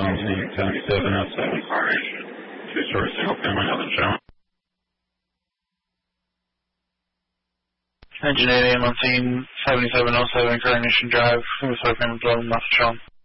on team 10707 Carnage. Two-story single family, nothing showing. Engine 8 AM on scene 7707 Coronation Drive, 2-story family dwelling, nothing shown.